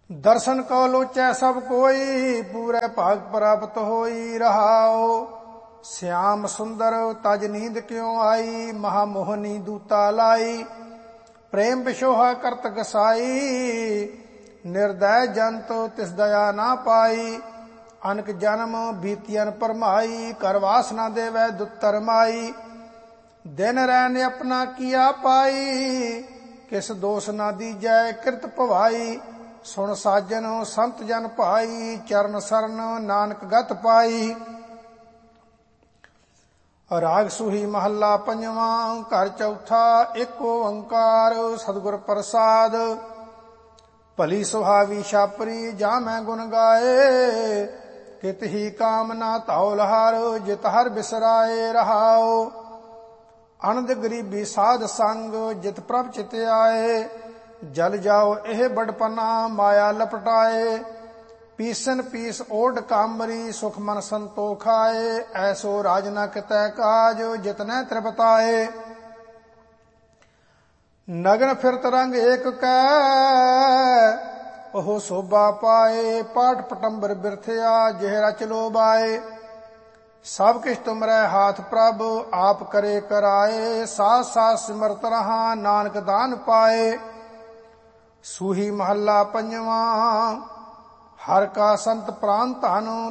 दर्शन को लोचै सब कोई, पूरे भाग प्राप्त होई रहाओ। श्याम सुंदर तज नींद क्यों आई, महामोहनी दूता लाई। प्रेम विशोहा करत गसाई, निर्दय जंत तिस दया ना पाई। अनक जन्म बीतियन परमाई, कर वासना देवै दुत्तर माई। दिन रैन अपना किया पाई, किस दोष ना दीजै कृत भवाई। सुन साजन संत जन भाई, चरण सरन नानक गत पाई। राग सूही महला पंजवा, घर चौथा, एक ओंकार सतगुर प्रसाद। भली सुहावी छापरी जा मैं गुण गाए, कित ही कामना धौल हर, जित हर बिसराए रहाओ। अनंद गरीबी साध संग, जित प्रभ चित आए। जल जाओ एह बड़पना, माया लपटाए। पीसन पीस ओढ़ कामरी, सुख मन संतोख आए। ऐसो राज न कितै काज, जितने त्रिपताए। नगन फिरत रंग एक कै, ओह शोभा पाए। पाठ पटंबर बिरथया, जेह रच लोबाए। सब किछ तुमरै हाथ प्रभ, आप करे कराए। साथ साथ सिमरत रहा, नानक दान पाए। सूही महला पंजवा, हर का संत प्राण धन।